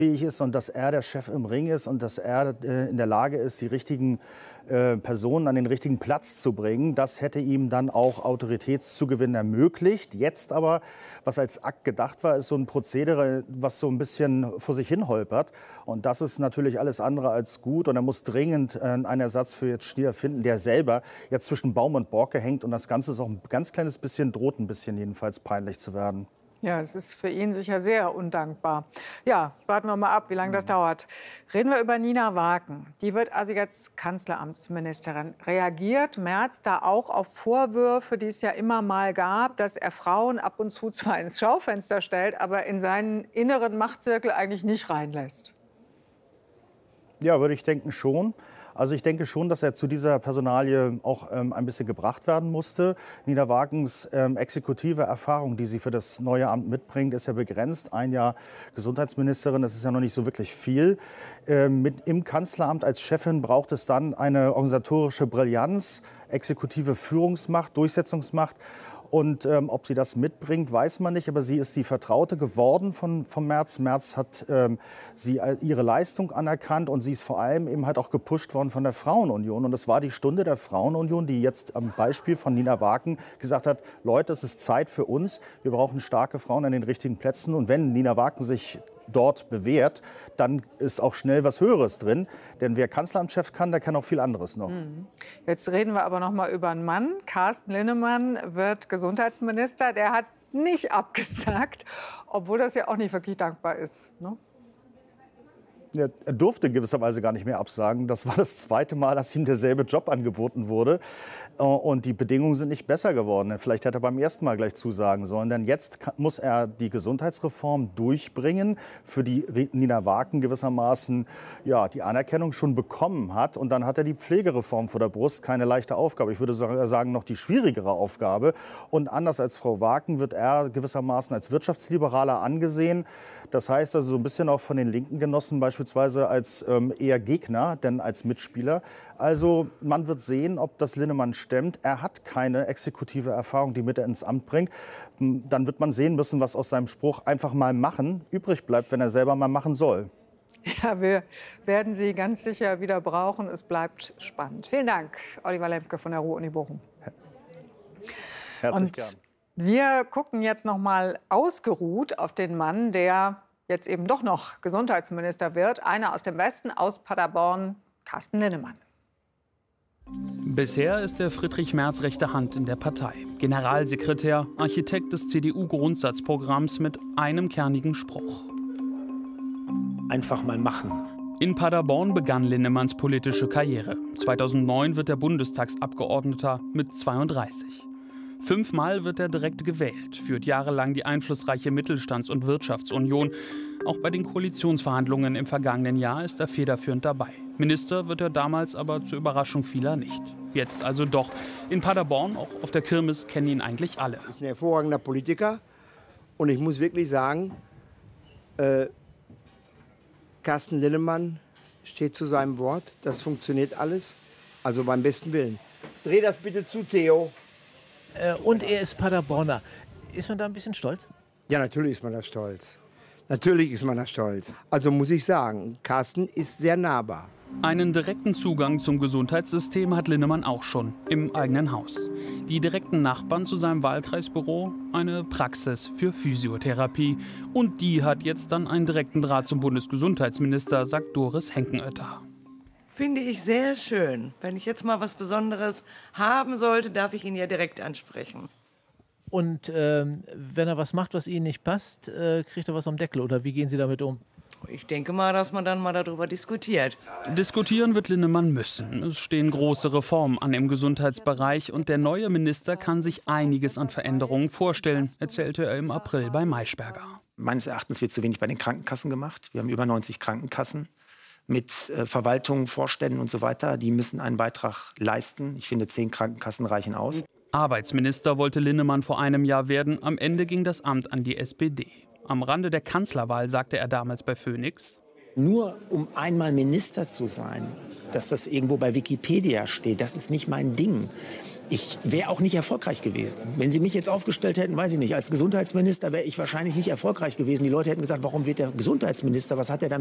fähig ist und dass er der Chef im Ring ist und dass er in der Lage ist, die richtigen Personen an den richtigen Platz zu bringen. Das hätte ihm dann auch Autoritätszugewinn ermöglicht. Jetzt aber, was als Akt gedacht war, ist so ein Prozedere, was so ein bisschen vor sich hin holpert. Und das ist natürlich alles andere als gut. Und er muss dringend einen Ersatz für jetzt Stier finden, der selber jetzt zwischen Baum und Borke hängt. Und das Ganze ist auch ein ganz kleines bisschen, droht ein bisschen jedenfalls peinlich zu werden. Ja, es ist für ihn sicher sehr undankbar. Ja, warten wir mal ab, wie lange das dauert. Reden wir über Nina Waken. Die wird also jetzt Kanzleramtsministerin. Reagiert Merz da auch auf Vorwürfe, die es ja immer mal gab, dass er Frauen ab und zu zwar ins Schaufenster stellt, aber in seinen inneren Machtzirkel eigentlich nicht reinlässt? Ja, würde ich denken schon. Also ich denke schon, dass er zu dieser Personalie auch ein bisschen gebracht werden musste. Nina Wakens exekutive Erfahrung, die sie für das neue Amt mitbringt, ist ja begrenzt. Ein Jahr Gesundheitsministerin, das ist ja noch nicht so wirklich viel. Im Kanzleramt als Chefin braucht es dann eine organisatorische Brillanz, exekutive Führungsmacht, Durchsetzungsmacht. Und ob sie das mitbringt, weiß man nicht. Aber sie ist die Vertraute geworden von Merz. Merz hat ihre Leistung anerkannt und sie ist vor allem eben halt auch gepusht worden von der Frauenunion. Und es war die Stunde der Frauenunion, die jetzt am Beispiel von Nina Waken gesagt hat, Leute, es ist Zeit für uns. Wir brauchen starke Frauen an den richtigen Plätzen. Und wenn Nina Waken sich dort bewährt, dann ist auch schnell was Höheres drin. Denn wer Kanzleramtschef kann, der kann auch viel anderes noch. Jetzt reden wir aber noch mal über einen Mann. Carsten Linnemann wird Gesundheitsminister. Der hat nicht abgesagt, obwohl das ja auch nicht wirklich dankbar ist, ne? Ja, er durfte gewisserweise gar nicht mehr absagen. Das war das zweite Mal, dass ihm derselbe Job angeboten wurde. Und die Bedingungen sind nicht besser geworden. Vielleicht hätte er beim ersten Mal gleich zusagen sollen. Denn jetzt muss er die Gesundheitsreform durchbringen, für die Nina Waken gewissermaßen ja, die Anerkennung schon bekommen hat. Und dann hat er die Pflegereform vor der Brust. Keine leichte Aufgabe. Ich würde sagen, noch die schwierigere Aufgabe. Und anders als Frau Waken wird er gewissermaßen als Wirtschaftsliberaler angesehen. Das heißt also so ein bisschen auch von den linken Genossen beispielsweise als eher Gegner, denn als Mitspieler. Also man wird sehen, ob das Linnemann stemmt. Er hat keine exekutive Erfahrung, die mit er ins Amt bringt. Dann wird man sehen müssen, was aus seinem Spruch einfach mal machen übrig bleibt, wenn er selber mal machen soll. Ja, wir werden Sie ganz sicher wieder brauchen. Es bleibt spannend. Vielen Dank, Oliver Lembke von der Ruhr-Uni Bochum. Herzlich gern. Wir gucken jetzt noch mal ausgeruht auf den Mann, der jetzt eben doch noch Gesundheitsminister wird. Einer aus dem Westen, aus Paderborn, Carsten Linnemann. Bisher ist er Friedrich Merz rechte Hand in der Partei. Generalsekretär, Architekt des CDU-Grundsatzprogramms mit einem kernigen Spruch. Einfach mal machen. In Paderborn begann Linnemanns politische Karriere. 2009 wird er Bundestagsabgeordneter mit 32. 5-mal wird er direkt gewählt, führt jahrelang die einflussreiche Mittelstands- und Wirtschaftsunion. Auch bei den Koalitionsverhandlungen im vergangenen Jahr ist er federführend dabei. Minister wird er damals aber zur Überraschung vieler nicht. Jetzt also doch. In Paderborn, auch auf der Kirmes, kennen ihn eigentlich alle. Er ist ein hervorragender Politiker und ich muss wirklich sagen, Carsten Linnemann steht zu seinem Wort. Das funktioniert alles, also beim besten Willen. Dreh das bitte zu, Theo. Und er ist Paderborner. Ist man da ein bisschen stolz? Ja, natürlich ist man da stolz. Natürlich ist man da stolz. Also muss ich sagen, Carsten ist sehr nahbar. Einen direkten Zugang zum Gesundheitssystem hat Linnemann auch schon im eigenen Haus. Die direkten Nachbarn zu seinem Wahlkreisbüro, eine Praxis für Physiotherapie. Und die hat jetzt dann einen direkten Draht zum Bundesgesundheitsminister, sagt Doris Henkenötter. Finde ich sehr schön. Wenn ich jetzt mal was Besonderes haben sollte, darf ich ihn ja direkt ansprechen. Und wenn er was macht, was Ihnen nicht passt, kriegt er was am Deckel? Oder wie gehen Sie damit um? Ich denke mal, dass man dann mal darüber diskutiert. Diskutieren wird Linnemann müssen. Es stehen große Reformen an im Gesundheitsbereich und der neue Minister kann sich einiges an Veränderungen vorstellen, erzählte er im April bei Maischberger. Meines Erachtens wird zu wenig bei den Krankenkassen gemacht. Wir haben über 90 Krankenkassen mit Verwaltung, Vorständen und so weiter. Die müssen einen Beitrag leisten. Ich finde, 10 Krankenkassen reichen aus. Arbeitsminister wollte Linnemann vor einem Jahr werden. Am Ende ging das Amt an die SPD. Am Rande der Kanzlerwahl sagte er damals bei Phoenix: Nur um einmal Minister zu sein, dass das irgendwo bei Wikipedia steht, das ist nicht mein Ding. Ich wäre auch nicht erfolgreich gewesen. Wenn Sie mich jetzt aufgestellt hätten, weiß ich nicht, als Gesundheitsminister wäre ich wahrscheinlich nicht erfolgreich gewesen. Die Leute hätten gesagt, warum wird der Gesundheitsminister, was hat er damit